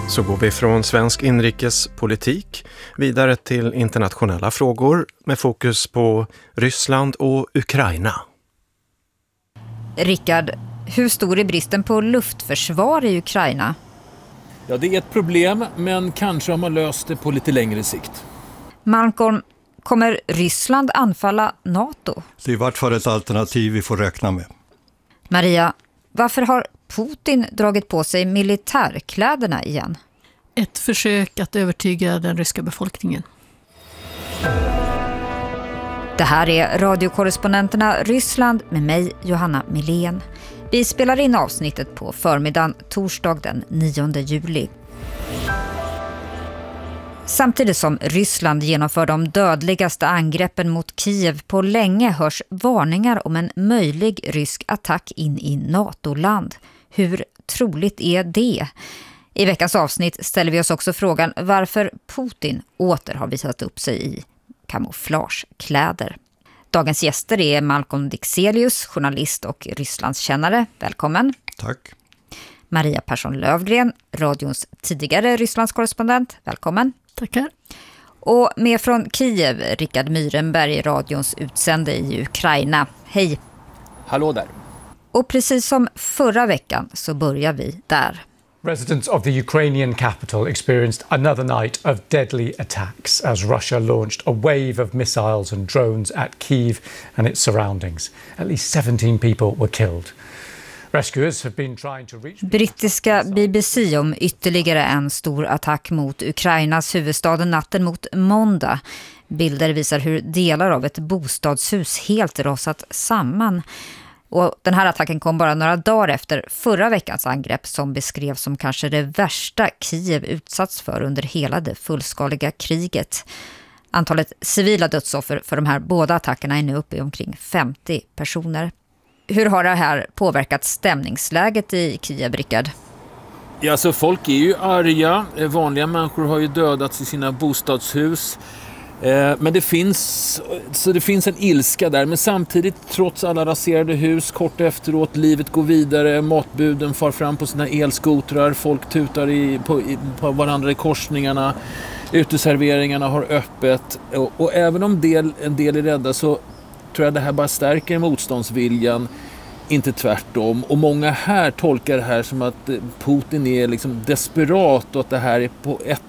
Så går vi från svensk inrikespolitik vidare till internationella frågor med fokus på Ryssland och Ukraina. Rickard, hur stor är bristen på luftförsvar i Ukraina? Ja, det är ett problem, men kanske har man löst det på lite längre sikt. Malcolm, kommer Ryssland anfalla NATO? Det är i vart fall ett alternativ vi får räkna med. Maria, varför har Putin dragit på sig militärkläderna igen? Ett försök att övertyga den ryska befolkningen. Det här är radiokorrespondenterna Ryssland med mig, Johanna Milén. Vi spelar in avsnittet på förmiddagen torsdag den 9 juli. Samtidigt som Ryssland genomför de dödligaste angreppen mot Kiev på länge hörs varningar om en möjlig rysk attack in i NATO-land. Hur troligt är det? I veckans avsnitt ställer vi oss också frågan varför Putin åter har visat upp sig i kamouflagekläder. Dagens gäster är Malcolm Dixelius, journalist och Rysslandskännare. Välkommen. Tack. Maria Persson-Lövgren, radions tidigare Rysslandskorrespondent. Välkommen. Tackar. Och med från Kiev, Rickard Myrenberg, radions utsände i Ukraina. Hej. Hallå där. Och precis som förra veckan så börjar vi där. Residents of the Ukrainian capital experienced another night of deadly attacks as Russia launched a wave of missiles and drones at Kyiv and its surroundings. At least 17 people were killed. Rescuers have been trying to reach... Brittiska BBC om ytterligare en stor attack mot Ukrainas huvudstad natten mot måndag. Bilder visar hur delar av ett bostadshus helt rasat samman. Och den här attacken kom bara några dagar efter förra veckans angrepp som beskrevs som kanske det värsta Kiev utsatts för under hela det fullskaliga kriget. Antalet civila dödsoffer för de här båda attackerna är nu uppe i omkring 50 personer. Hur har det här påverkat stämningsläget i Kiev, Rickard? Ja, så folk är ju arga. Vanliga människor har ju dödats i sina bostadshus. Men det finns en ilska där. Men samtidigt, trots alla raserade hus, kort efteråt, livet går vidare. Matbuden far fram på sina elskotrar. Folk tutar på varandra i korsningarna. Uteserveringarna har öppet. Och även om en del är rädda så tror jag det här bara stärker motståndsviljan. Inte tvärtom. Och många här tolkar det här som att Putin är liksom desperat och att det här är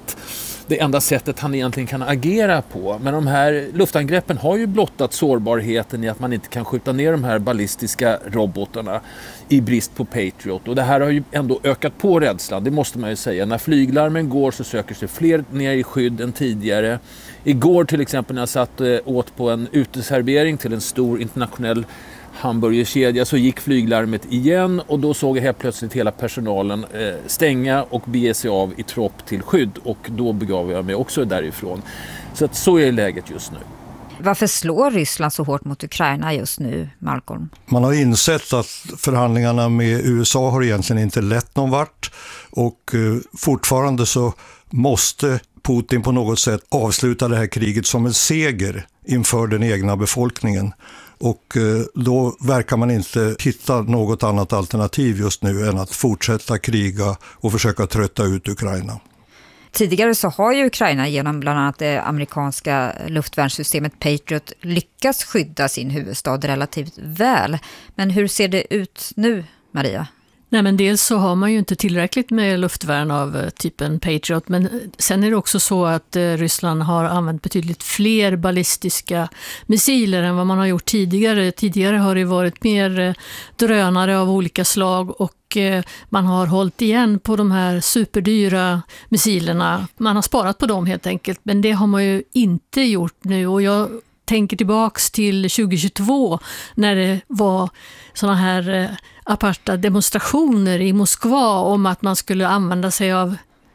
det enda sättet han egentligen kan agera på. Men de här luftangreppen har ju blottat sårbarheten i att man inte kan skjuta ner de här ballistiska robotarna i brist på Patriot. Och det här har ju ändå ökat på rädslan, det måste man ju säga. När flyglarmen går så söker sig fler ner i skydd än tidigare. Igår till exempel när jag satt åt på en uteservering till en stor internationell hamburgerkedja så gick flyglarmet igen och då såg jag helt plötsligt hela personalen stänga och bege sig av i tropp till skydd och då begav jag mig också därifrån. Så är läget just nu. Varför slår Ryssland så hårt mot Ukraina just nu, Malcolm? Man har insett att förhandlingarna med USA har egentligen inte lett någon vart och fortfarande så måste Putin på något sätt avsluta det här kriget som en seger inför den egna befolkningen. Och då verkar man inte hitta något annat alternativ just nu än att fortsätta kriga och försöka trötta ut Ukraina. Tidigare så har ju Ukraina genom bland annat det amerikanska luftvärnssystemet Patriot lyckats skydda sin huvudstad relativt väl. Men hur ser det ut nu, Maria? Nej, men dels så har man ju inte tillräckligt med luftvärn av typen Patriot, men sen är det också så att Ryssland har använt betydligt fler ballistiska missiler än vad man har gjort tidigare. Tidigare har det varit mer drönare av olika slag och man har hållit igen på de här superdyra missilerna. Man har sparat på dem helt enkelt, men det har man ju inte gjort nu och jag tänker tillbaks till 2022 när det var såna här aparta demonstrationer i Moskva om att man skulle använda sig av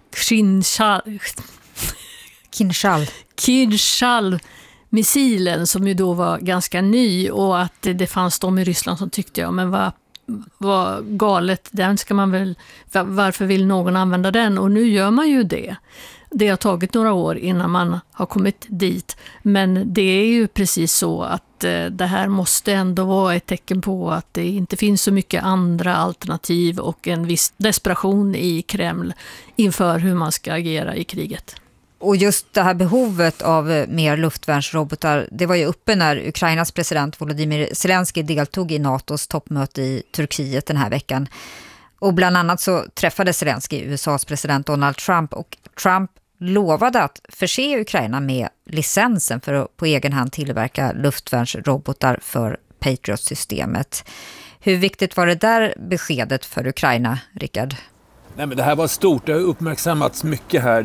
Kinzhal-missilen som ju då var ganska ny och att det fanns de i Ryssland som tyckte ja, men vad galet, den ska man väl, varför vill någon använda den? Och nu gör man ju det. Det har tagit några år innan man har kommit dit. Men det är ju precis så att det här måste ändå vara ett tecken på att det inte finns så mycket andra alternativ och en viss desperation i Kreml inför hur man ska agera i kriget. Och just det här behovet av mer luftvärnsrobotar, det var ju uppe när Ukrainas president Volodymyr Zelensky deltog i NATOs toppmöte i Turkiet den här veckan. Och bland annat så träffade Zelensky USAs president Donald Trump, och Trump lovade att förse Ukraina med licensen för att på egen hand tillverka luftvärnsrobotar för Patriot-systemet. Hur viktigt var det där beskedet för Ukraina, Rickard? Nej, men det här var stort. Det har uppmärksammats mycket här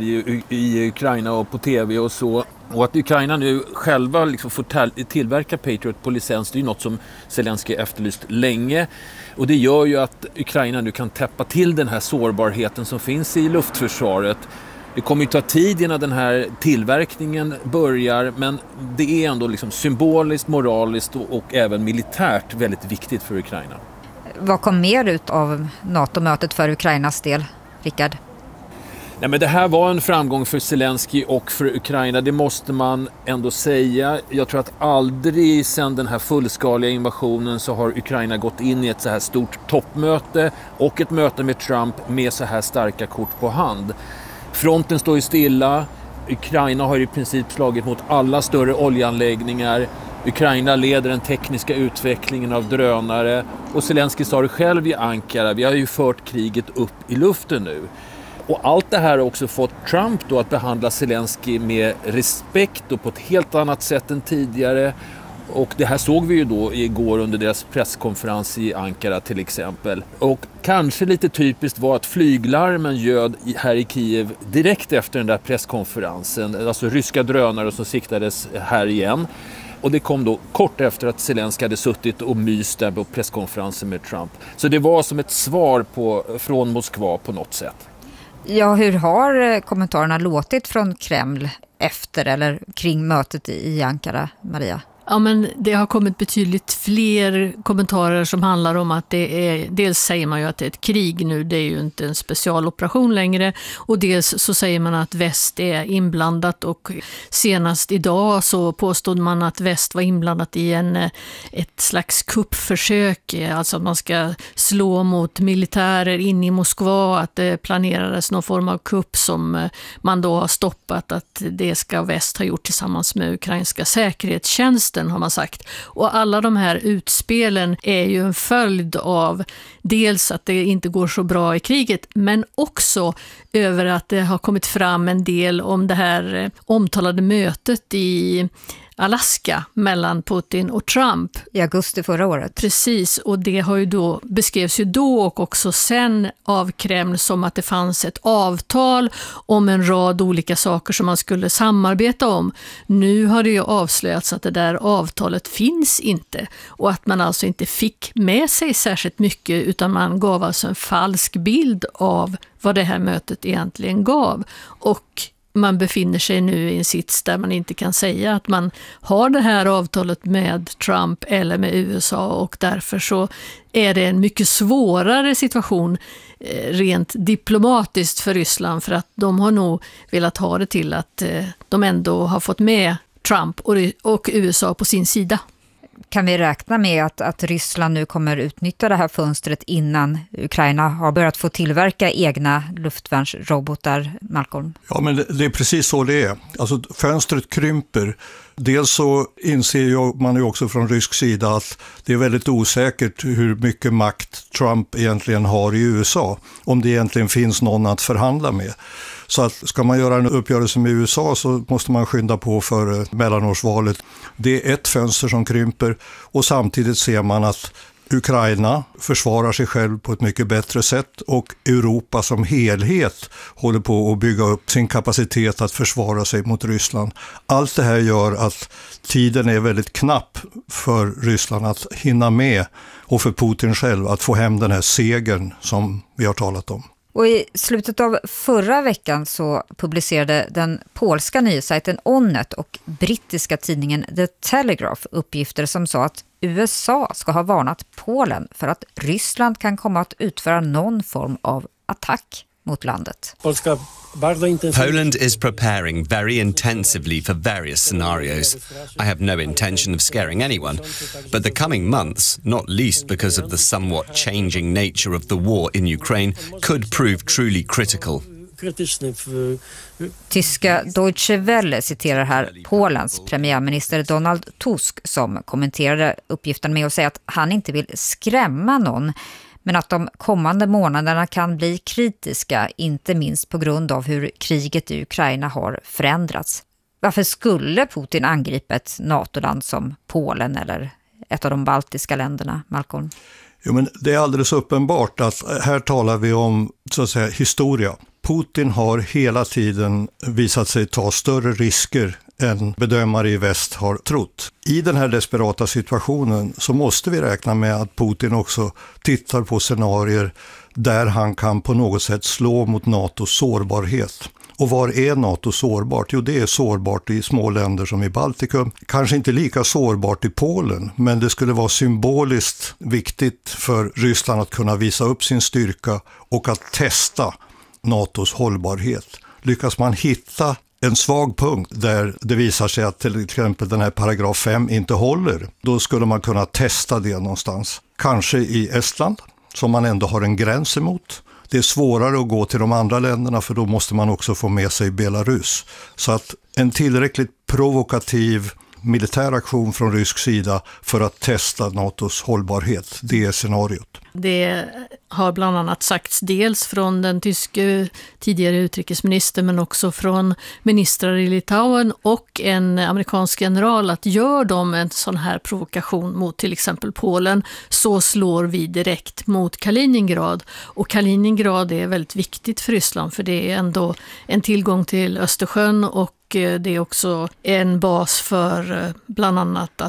i Ukraina och på tv och så. Och att Ukraina nu själva liksom får tillverka Patriot på licens, det är något som Zelensky efterlyst länge. Och det gör ju att Ukraina nu kan täppa till den här sårbarheten som finns i luftförsvaret. Det kommer ju ta tid innan den här tillverkningen börjar, men det är ändå liksom symboliskt, moraliskt och även militärt väldigt viktigt för Ukraina. Vad kom mer ut av NATO-mötet för Ukrainas del, Rickard? Nej, men det här var en framgång för Zelensky och för Ukraina, det måste man ändå säga. Jag tror att aldrig sedan den här fullskaliga invasionen så har Ukraina gått in i ett så här stort toppmöte och ett möte med Trump med så här starka kort på hand. Fronten står ju stilla, Ukraina har i princip slagit mot alla större oljeanläggningar. Ukraina leder den tekniska utvecklingen av drönare och Zelensky sa det själv i Ankara, vi har ju fört kriget upp i luften nu. Och allt det här har också fått Trump då att behandla Zelensky med respekt och på ett helt annat sätt än tidigare. Och det här såg vi ju då igår under deras presskonferens i Ankara till exempel. Och kanske lite typiskt var att flyglarmen ljöd här i Kiev direkt efter den där presskonferensen. Alltså ryska drönare som siktades här igen. Och det kom då kort efter att Zelensky hade suttit och myst där på presskonferensen med Trump. Så det var som ett svar från Moskva på något sätt. Ja, hur har kommentarerna låtit från Kreml efter eller kring mötet i Ankara, Maria? Ja, men det har kommit betydligt fler kommentarer som handlar om att det är, dels säger man ju att det är ett krig nu, det är ju inte en specialoperation längre, och dels så säger man att väst är inblandat, och senast idag så påstod man att väst var inblandat i ett slags kuppförsök, alltså att man ska slå mot militärer in i Moskva, att det planerades någon form av kupp som man då har stoppat, att det ska väst ha gjort tillsammans med ukrainska säkerhetstjänsten, har man sagt. Och alla de här utspelen är ju en följd av dels att det inte går så bra i kriget, men också över att det har kommit fram en del om det här omtalade mötet i Alaska mellan Putin och Trump. I augusti förra året. Precis, och det har ju då, beskrevs ju då och också sen av Kreml som att det fanns ett avtal om en rad olika saker som man skulle samarbeta om. Nu har det ju avslöjats att det där avtalet finns inte, och att man alltså inte fick med sig särskilt mycket, utan man gav alltså en falsk bild av vad det här mötet egentligen gav. Och man befinner sig nu i en sits där man inte kan säga att man har det här avtalet med Trump eller med USA, och därför så är det en mycket svårare situation rent diplomatiskt för Ryssland, för att de har nog velat ha det till att de ändå har fått med Trump och USA på sin sida. Kan vi räkna med att Ryssland nu kommer utnyttja det här fönstret innan Ukraina har börjat få tillverka egna luftvärnsrobotar, Malcolm? Ja, men det är precis så det är. Alltså fönstret krymper. Dels så inser man ju också från rysk sida att det är väldigt osäkert hur mycket makt Trump egentligen har i USA. Om det egentligen finns någon att förhandla med. Så att ska man göra en uppgörelse med USA så måste man skynda på för mellanårsvalet. Det är ett fönster som krymper, och samtidigt ser man att Ukraina försvarar sig själv på ett mycket bättre sätt, och Europa som helhet håller på att bygga upp sin kapacitet att försvara sig mot Ryssland. Allt det här gör att tiden är väldigt knapp för Ryssland att hinna med, och för Putin själv att få hem den här segern som vi har talat om. Och i slutet av förra veckan så publicerade den polska nyhetssajten Onet och brittiska tidningen The Telegraph uppgifter som sa att USA ska ha varnat Polen för att Ryssland kan komma att utföra någon form av attack mot landet. Poland is preparing very intensively for various scenarios. I have no intention of scaring anyone, but the coming months, not least because of the somewhat changing nature of the war in Ukraine, could prove truly critical. Tyska Deutsche Welle citerar här Polens premiärminister Donald Tusk som kommenterade uppgiften med att säga att han inte vill skrämma någon, men att de kommande månaderna kan bli kritiska, inte minst på grund av hur kriget i Ukraina har förändrats. Varför skulle Putin angripa ett NATO-land som Polen eller ett av de baltiska länderna, Malcolm? Jo, men det är alldeles uppenbart att här talar vi om, så att säga, historia. Putin har hela tiden visat sig ta större risker än bedömare i väst har trott. I den här desperata situationen så måste vi räkna med att Putin också tittar på scenarier där han kan på något sätt slå mot NATOs sårbarhet. Och var är NATO sårbart? Jo, det är sårbart i små länder som i Baltikum. Kanske inte lika sårbart i Polen, men det skulle vara symboliskt viktigt för Ryssland att kunna visa upp sin styrka och att testa NATOs hållbarhet. Lyckas man hitta en svag punkt där det visar sig att till exempel den här paragraf 5 inte håller, då skulle man kunna testa det någonstans. Kanske i Estland, som man ändå har en gräns emot. Det är svårare att gå till de andra länderna för då måste man också få med sig Belarus. Så att en tillräckligt provokativ militär aktion från rysk sida för att testa NATOs hållbarhet, det är scenariot. Det har bland annat sagts dels från den tyske tidigare utrikesministern men också från ministrar i Litauen och en amerikansk general att gör de en sån här provokation mot till exempel Polen så slår vi direkt mot Kaliningrad. Och Kaliningrad är väldigt viktigt för Ryssland för det är ändå en tillgång till Östersjön och det är också en bas för bland annat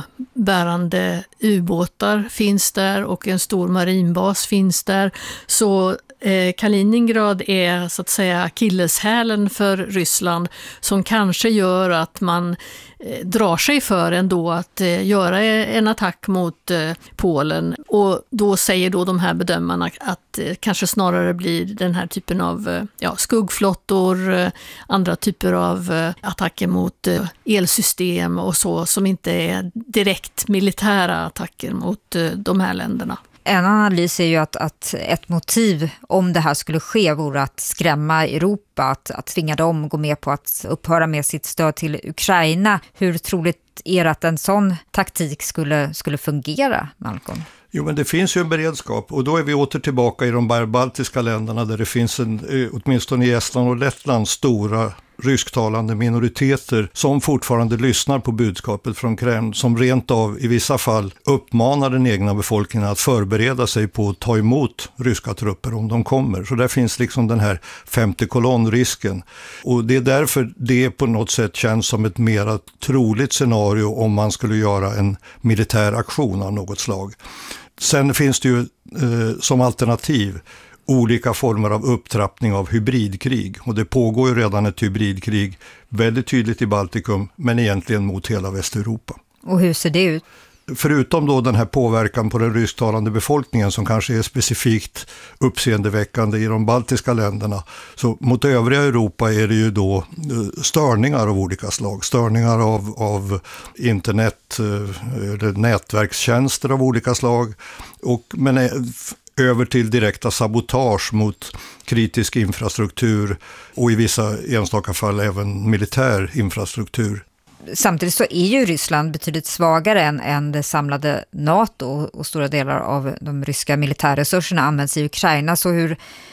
atombärande ubåtar finns där och en stor marinbas finns där. Så Kaliningrad är så att säga akilleshälen för Ryssland som kanske gör att man drar sig för ändå att göra en attack mot Polen. Och då säger då de här bedömarna att kanske snarare blir den här typen av skuggflottor, andra typer av attacker mot elsystem och så som inte är direkt militära attacker mot de här länderna. En analys är ju att ett motiv om det här skulle ske vore att skrämma Europa, att tvinga dem gå med på att upphöra med sitt stöd till Ukraina. Hur troligt är det att en sån taktik skulle fungera, Malcolm? Jo, men det finns ju en beredskap och då är vi åter tillbaka i de baltiska länderna där det finns åtminstone i Estland och Lettland stora rysktalande minoriteter som fortfarande lyssnar på budskapet från Kreml, som rent av i vissa fall uppmanar den egna befolkningen att förbereda sig på att ta emot ryska trupper om de kommer. Så där finns liksom den här 50 kolonnrisken. Och det är därför det på något sätt känns som ett mer troligt scenario om man skulle göra en militär aktion av något slag. Sen finns det ju som alternativ olika former av upptrappning av hybridkrig. Och det pågår ju redan ett hybridkrig väldigt tydligt i Baltikum men egentligen mot hela Västeuropa. Och hur ser det ut? Förutom då den här påverkan på den rysktalande befolkningen som kanske är specifikt uppseendeväckande i de baltiska länderna, så mot övriga Europa är det ju då störningar av olika slag. Störningar av internet, nätverkstjänster av olika slag men över till direkta sabotage mot kritisk infrastruktur och i vissa enstaka fall även militär infrastruktur. Samtidigt så är ju Ryssland betydligt svagare än det samlade NATO och stora delar av de ryska militärresurserna används i Ukraina. Så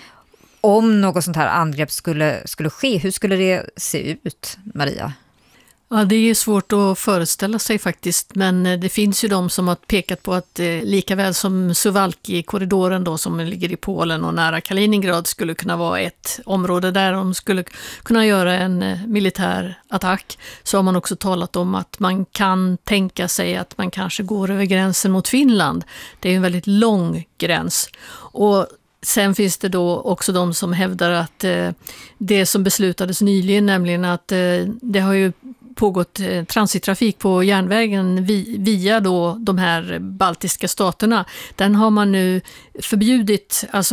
om något sånt här angrepp skulle ske, hur skulle det se ut, Maria? Ja, det är svårt att föreställa sig faktiskt, men det finns ju de som har pekat på att lika väl som Suwalki-korridoren då som ligger i Polen och nära Kaliningrad skulle kunna vara ett område där de skulle kunna göra en militär attack, så har man också talat om att man kan tänka sig att man kanske går över gränsen mot Finland. Det är en väldigt lång gräns och sen finns det då också de som hävdar att det som beslutades nyligen, nämligen att det har ju pågått transittrafik på järnvägen via då de här baltiska staterna. Den har man nu förbjudit, alltså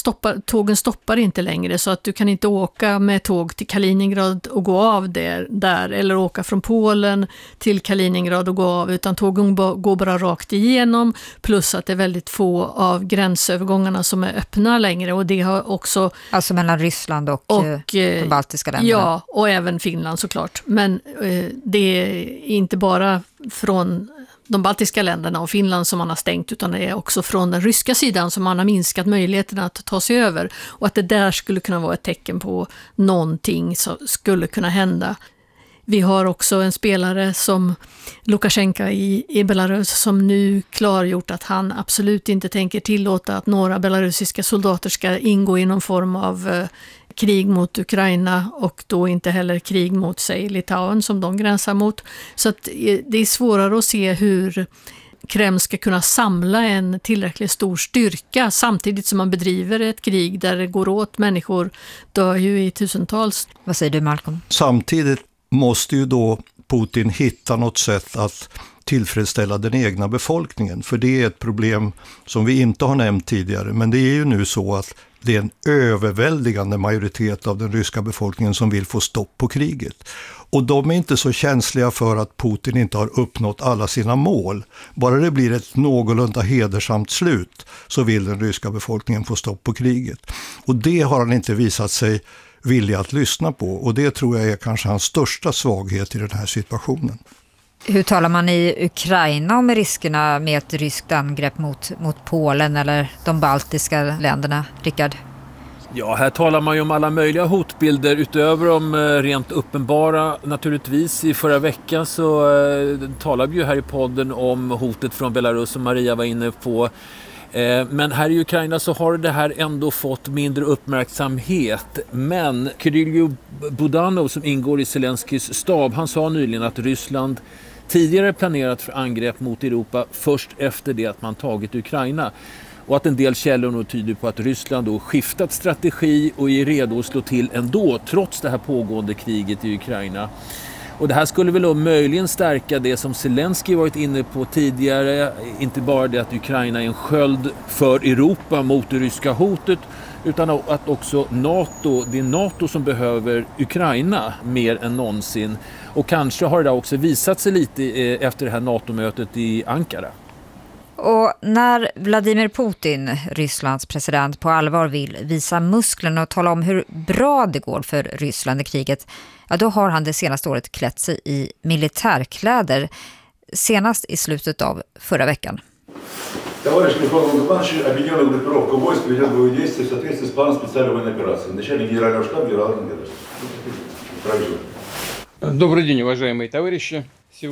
tågen stoppar inte längre, så att du kan inte åka med tåg till Kaliningrad och gå av där eller åka från Polen till Kaliningrad och gå av, utan tågen går bara rakt igenom, plus att det är väldigt få av gränsövergångarna som är öppna längre, och det har också... Alltså mellan Ryssland och de baltiska länderna? Ja, och även Finland såklart. Men det är inte bara från de baltiska länderna och Finland som man har stängt, utan det är också från den ryska sidan som man har minskat möjligheterna att ta sig över. Och att det där skulle kunna vara ett tecken på någonting som skulle kunna hända. Vi har också en spelare som Lukasjenko i Belarus som nu klargjort att han absolut inte tänker tillåta att några belarusiska soldater ska ingå i någon form av krig mot Ukraina, och då inte heller krig mot sig Litauen som de gränsar mot. Så att det är svårare att se hur Kreml ska kunna samla en tillräckligt stor styrka samtidigt som man bedriver ett krig där det går åt, människor dör ju i tusentals. Vad säger du, Malcolm? Samtidigt måste ju då Putin hitta något sätt att tillfredsställa den egna befolkningen. För det är ett problem som vi inte har nämnt tidigare. Men det är ju nu så att det är en överväldigande majoritet av den ryska befolkningen som vill få stopp på kriget. Och de är inte så känsliga för att Putin inte har uppnått alla sina mål. Bara det blir ett någorlunda hedersamt slut så vill den ryska befolkningen få stopp på kriget. Och det har han inte visat sig villig att lyssna på. Och det tror jag är kanske hans största svaghet i den här situationen. Hur talar man i Ukraina om riskerna med ett ryskt angrepp mot Polen eller de baltiska länderna, Rickard? Ja, här talar man ju om alla möjliga hotbilder utöver de rent uppenbara. Naturligtvis i förra veckan så talade vi ju här i podden om hotet från Belarus som Maria var inne på. Men här i Ukraina så har det här ändå fått mindre uppmärksamhet. Men Kirill Budanov som ingår i Zelenskys stab, han sa nyligen att Ryssland tidigare planerat för angrepp mot Europa först efter det att man tagit Ukraina. Och att en del källor nog tyder på att Ryssland då skiftat strategi och är redo att slå till ändå trots det här pågående kriget i Ukraina. Och det här skulle väl då möjligen stärka det som Zelensky varit inne på tidigare. Inte bara det att Ukraina är en sköld för Europa mot det ryska hotet, utan att också det är NATO som behöver Ukraina mer än någonsin. Och kanske har det också visat sig lite efter det här NATO-mötet i Ankara. Och när Vladimir Putin, Rysslands president, på allvar vill visa musklerna och tala om hur bra det går för Ryssland i kriget, ja, då har han det senaste året klätt sig i militärkläder, senast i slutet av förra veckan. Товарищ главнокомандующий объединенных группировок войск ведет боевые действия в соответствии с планом специальной военной операции. Начальник генерального штаба генерал Генеральский. Добрый день, уважаемые товарищи.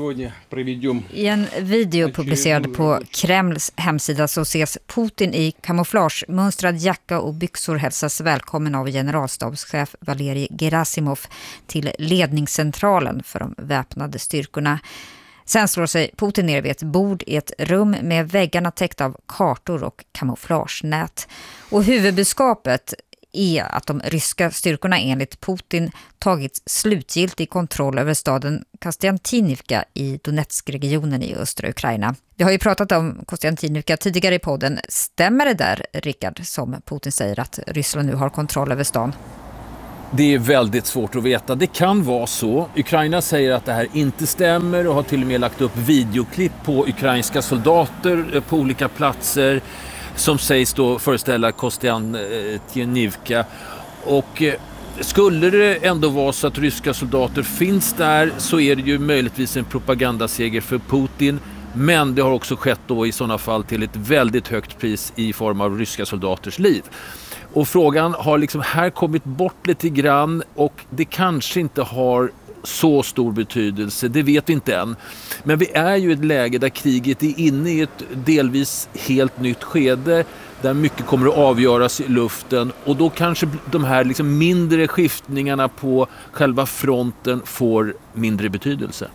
I en video publicerad på Kremls hemsida så ses Putin i kamouflagemönstrad jacka och byxor hälsas välkommen av generalstabschef Valerij Gerasimov till ledningscentralen för de väpnade styrkorna. Sen slår sig Putin ner vid ett bord i ett rum med väggarna täckta av kartor och kamouflagenät. Och huvudbudskapet är att de ryska styrkorna enligt Putin tagit slutgiltig kontroll över staden Kostiantynivka i Donetsk-regionen i östra Ukraina. Vi har ju pratat om Kostiantynivka tidigare i podden. Stämmer det där, Rickard, som Putin säger att Ryssland nu har kontroll över stan? Det är väldigt svårt att veta. Det kan vara så. Ukraina säger att det här inte stämmer och har till och med lagt upp videoklipp på ukrainska soldater på olika platser som sägs då föreställa Kostiantynivka. Och skulle det ändå vara så att ryska soldater finns där så är det ju möjligtvis en propagandaseger för Putin. Men det har också skett då i sådana fall till ett väldigt högt pris i form av ryska soldaters liv. Och frågan har liksom här kommit bort lite grann och det kanske inte har så stor betydelse, det vet vi inte än. Men vi är ju i ett läge där kriget är inne i ett delvis helt nytt skede där mycket kommer att avgöras i luften och då kanske de här liksom mindre skiftningarna på själva fronten får mindre betydelse.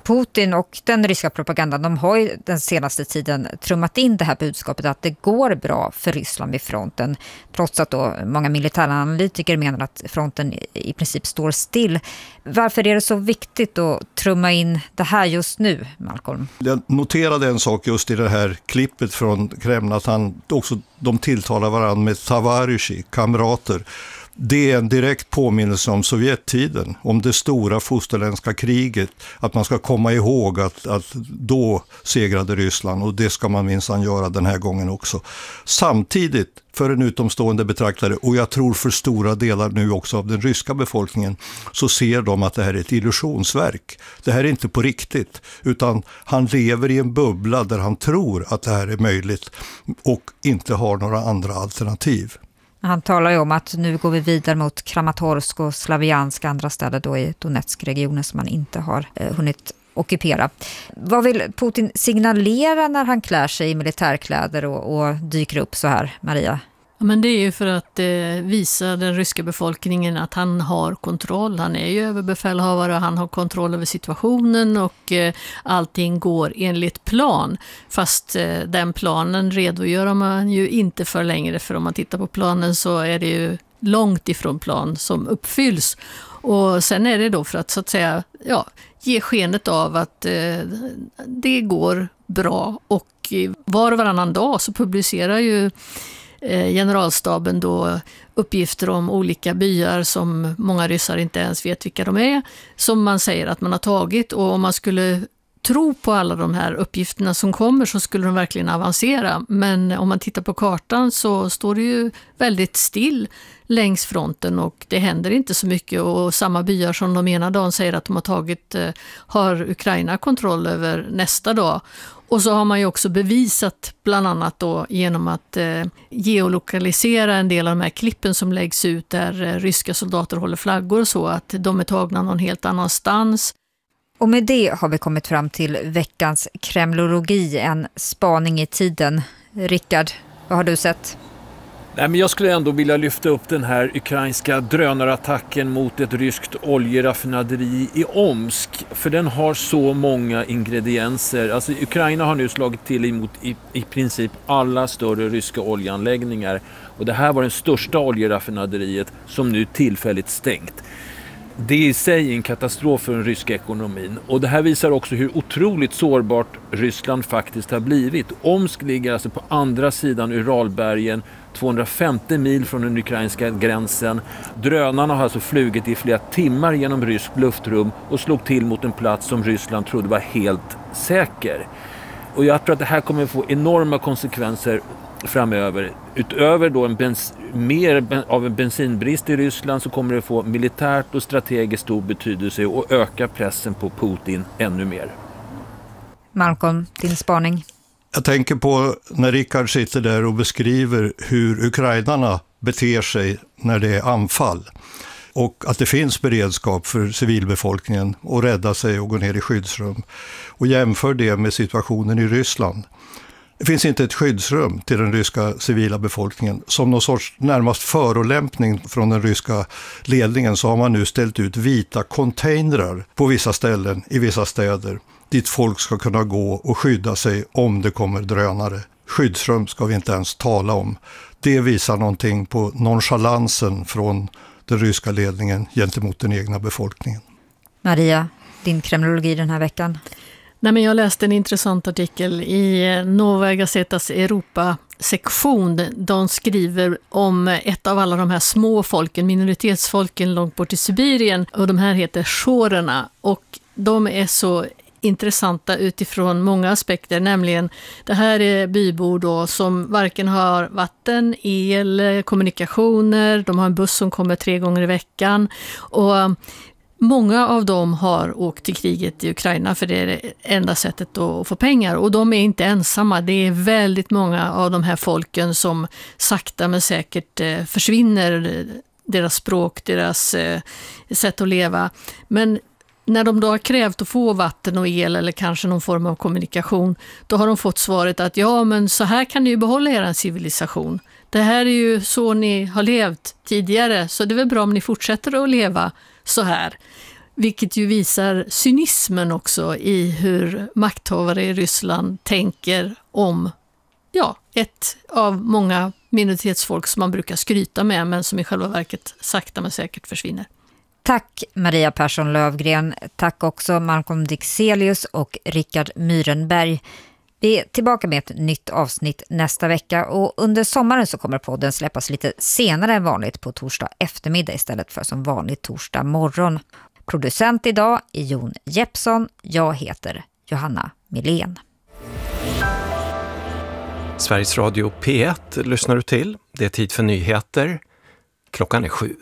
Putin och den ryska propagandan, de har ju den senaste tiden trummat in det här budskapet att det går bra för Ryssland vid fronten, trots att då många militäranalytiker menar att fronten i princip står still. Varför är det så viktigt att trumma in det här just nu, Malcolm? Jag noterade en sak just i det här klippet från Kreml, att de tilltalar varandra med tavarishi, kamrater. Det är en direkt påminnelse om Sovjettiden, om det stora fosterländska kriget, att man ska komma ihåg att då segrade Ryssland, och det ska man minsann göra den här gången också. Samtidigt, för en utomstående betraktare, och jag tror för stora delar nu också av den ryska befolkningen, så ser de att det här är ett illusionsverk. Det här är inte på riktigt, utan han lever i en bubbla där han tror att det här är möjligt och inte har några andra alternativ. Han talar ju om att nu går vi vidare mot Kramatorsk och Slaviansk, andra städer då i Donetsk-regionen som man inte har hunnit ockupera. Vad vill Putin signalera när han klär sig i militärkläder och dyker upp så här, Maria? Men det är ju för att visa den ryska befolkningen att han har kontroll. Han är ju överbefälhavare och han har kontroll över situationen, och allting går enligt plan. Fast den planen redogör man ju inte för längre, för om man tittar på planen så är det ju långt ifrån plan som uppfylls. Och sen är det då för att så att säga ge skenet av att det går bra, och var och varannan dag så publicerar ju generalstaben då uppgifter om olika byar som många ryssar inte ens vet vilka de är, som man säger att man har tagit, och om man skulle tro på alla de här uppgifterna som kommer så skulle de verkligen avancera. Men om man tittar på kartan så står det ju väldigt still längs fronten och det händer inte så mycket, och samma byar som de ena dagen säger att de har tagit har Ukraina kontroll över nästa dag. Och så har man ju också bevisat bland annat då genom att geolokalisera en del av de här klippen som läggs ut där ryska soldater håller flaggor och så, att de är tagna någon helt annanstans. Och med det har vi kommit fram till veckans kremlologi, en spaning i tiden. Rickard, vad har du sett? Nej, men jag skulle ändå vilja lyfta upp den här ukrainska drönarattacken mot ett ryskt oljeraffinaderi i Omsk. För den har så många ingredienser. Alltså Ukraina har nu slagit till emot i princip alla större ryska oljeanläggningar. Och det här var den största oljeraffinaderiet som nu tillfälligt stängt. Det är i sig en katastrof för den ryska ekonomin. Och det här visar också hur otroligt sårbart Ryssland faktiskt har blivit. Omsk ligger alltså på andra sidan Uralbergen, 250 mil från den ukrainska gränsen. Drönarna har alltså flugit i flera timmar genom ryskt luftrum och slog till mot en plats som Ryssland trodde var helt säker. Och jag tror att det här kommer att få enorma konsekvenser framöver. Utöver då mer av en bensinbrist i Ryssland så kommer det få militärt och strategiskt stor betydelse och öka pressen på Putin ännu mer. Malcolm, din spaning? Jag tänker på när Rickard sitter där och beskriver hur ukrainarna beter sig när det är anfall. Och att det finns beredskap för civilbefolkningen att rädda sig och gå ner i skyddsrum. Och jämför det med situationen i Ryssland. Det finns inte ett skyddsrum till den ryska civila befolkningen. Som någon sorts närmast förolämpning från den ryska ledningen så har man nu ställt ut vita containrar på vissa ställen i vissa städer. Dit folk ska kunna gå och skydda sig om det kommer drönare. Skyddsrum ska vi inte ens tala om. Det visar någonting på nonchalansen från den ryska ledningen gentemot den egna befolkningen. Maria, din kremlologi den här veckan? Nej, men jag läste en intressant artikel i Novaja Gazetas Europa-sektion. De skriver om ett av alla de här små folken, minoritetsfolken långt bort i Sibirien. Och de här heter shorerna. Och de är så intressanta utifrån många aspekter. Nämligen, det här är bybor då som varken har vatten, el, kommunikationer. De har en buss som kommer 3 gånger i veckan. Och många av dem har åkt till kriget i Ukraina för det är det enda sättet att få pengar. Och de är inte ensamma. Det är väldigt många av de här folken som sakta men säkert försvinner. Deras språk, deras sätt att leva. Men när de då har krävt att få vatten och el eller kanske någon form av kommunikation, då har de fått svaret att ja, men så här kan ni ju behålla er civilisation. Det här är ju så ni har levt tidigare, så det är väl bra om ni fortsätter att leva så här. Vilket ju visar cynismen också i hur makthavare i Ryssland tänker om ett av många minoritetsfolk som man brukar skryta med men som i själva verket sakta men säkert försvinner. Tack Maria Persson Lövgren, tack också Malcolm Dixelius och Rickard Myrenberg. Vi är tillbaka med ett nytt avsnitt nästa vecka och under sommaren så kommer podden släppas lite senare än vanligt på torsdag eftermiddag istället för som vanligt torsdag morgon. Producent idag är Jon Jeppsson, jag heter Johanna Milén. Sveriges Radio P1 lyssnar du till. Det är tid för nyheter. Klockan är 7.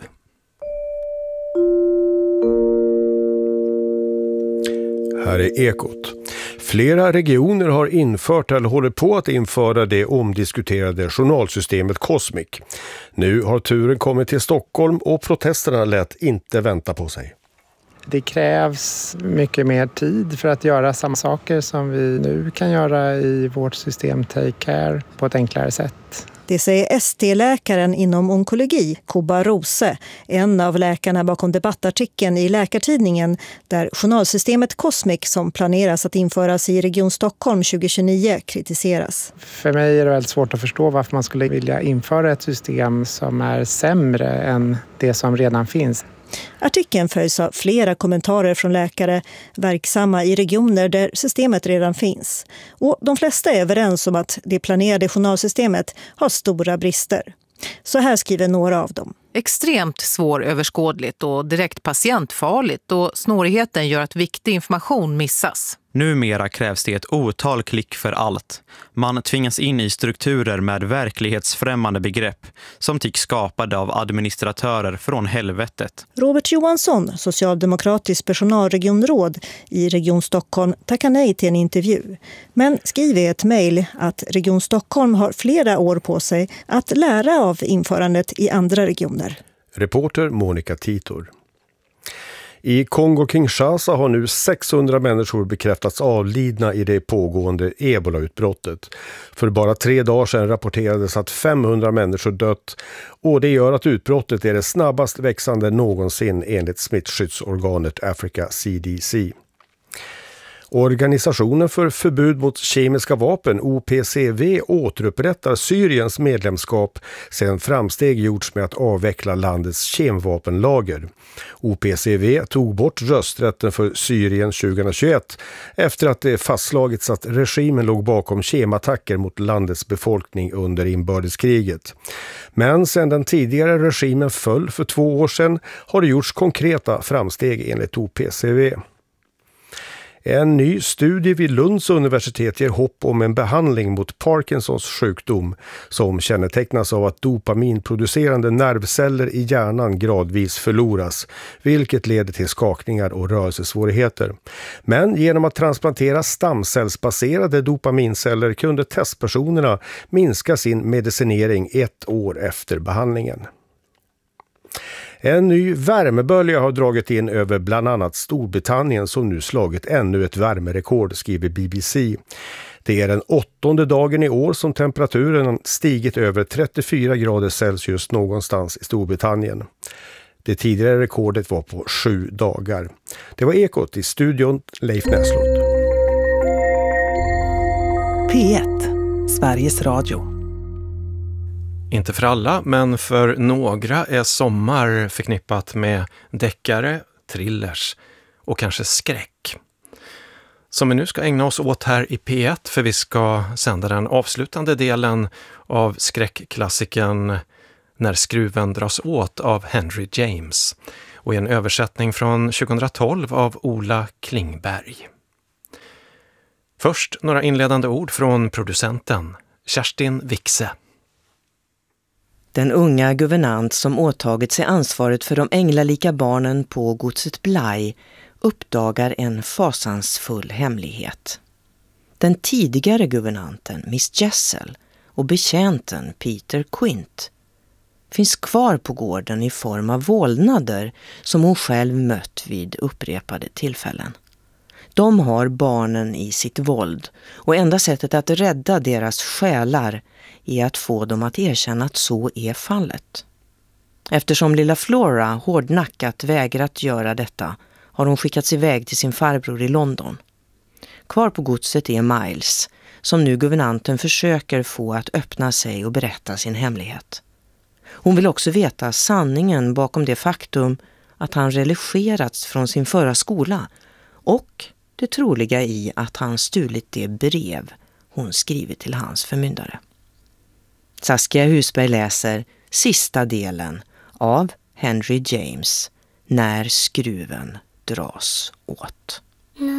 Här är Ekot. Flera regioner har infört eller håller på att införa det omdiskuterade journalsystemet Cosmic. Nu har turen kommit till Stockholm och protesterna lät inte vänta på sig. Det krävs mycket mer tid för att göra samma saker som vi nu kan göra i vårt system Take Care på ett enklare sätt. Det säger ST-läkaren inom onkologi, Kuba Rose, en av läkarna bakom debattartikeln i Läkartidningen där journalsystemet Cosmic som planeras att införas i Region Stockholm 2029 kritiseras. För mig är det väldigt svårt att förstå varför man skulle vilja införa ett system som är sämre än det som redan finns. Artikeln följs av flera kommentarer från läkare verksamma i regioner där systemet redan finns. Och de flesta är överens om att det planerade journalsystemet har stora brister. Så här skriver några av dem. Extremt svåröverskådligt och direkt patientfarligt och snårigheten gör att viktig information missas. Numera krävs det ett otal klick för allt. Man tvingas in i strukturer med verklighetsfrämmande begrepp som tycks skapade av administratörer från helvetet. Robert Johansson, socialdemokratisk personalregionråd i Region Stockholm, tackar nej till en intervju. Men skriver i ett mejl att Region Stockholm har flera år på sig att lära av införandet i andra regioner. Reporter Monica Titor. I Kongo-Kinshasa har nu 600 människor bekräftats avlidna i det pågående Ebola-utbrottet. För bara 3 dagar sedan rapporterades att 500 människor dött och det gör att utbrottet är det snabbast växande någonsin enligt smittskyddsorganet Africa CDC. Organisationen för förbud mot kemiska vapen, OPCW, återupprättar Syriens medlemskap sedan framsteg gjorts med att avveckla landets kemvapenlager. OPCW tog bort rösträtten för Syrien 2021 efter att det fastslagits att regimen låg bakom kemattacker mot landets befolkning under inbördeskriget. Men sedan den tidigare regimen föll för 2 år sedan har det gjorts konkreta framsteg enligt OPCW. En ny studie vid Lunds universitet ger hopp om en behandling mot Parkinsons sjukdom som kännetecknas av att dopaminproducerande nervceller i hjärnan gradvis förloras, vilket leder till skakningar och rörelsesvårigheter. Men genom att transplantera stamcellsbaserade dopaminceller kunde testpersonerna minska sin medicinering 1 år efter behandlingen. En ny värmebölja har dragit in över bland annat Storbritannien som nu slagit ännu ett värmerekord, skriver BBC. Det är den 8:e dagen i år som temperaturen stigit över 34 grader Celsius någonstans i Storbritannien. Det tidigare rekordet var på 7 dagar. Det var Ekot i studion, Leif Näslund. P1, Sveriges Radio. Inte för alla, men för några är sommar förknippat med deckare, thrillers och kanske skräck. Som vi nu ska ägna oss åt här i P1, för vi ska sända den avslutande delen av skräckklassikern När skruven dras åt av Henry James och i en översättning från 2012 av Ola Klingberg. Först några inledande ord från producenten Kerstin Wixe. Den unga guvernant som åtagit sig ansvaret för de änglalika barnen på godset Blaj uppdagar en fasansfull hemlighet. Den tidigare guvernanten Miss Jessel och betjänten Peter Quint finns kvar på gården i form av vålnader som hon själv mött vid upprepade tillfällen. De har barnen i sitt våld och enda sättet att rädda deras själar är att få dem att erkänna att så är fallet. Eftersom lilla Flora hårdnackat vägrat göra detta har hon skickats iväg till sin farbror i London. Kvar på godset är Miles, som nu guvernanten försöker få att öppna sig och berätta sin hemlighet. Hon vill också veta sanningen bakom det faktum att han religerats från sin förra skola och det troliga i att han stulit det brev hon skrivit till hans förmyndare. Saskia Husberg läser sista delen av Henry James, När skruven dras åt.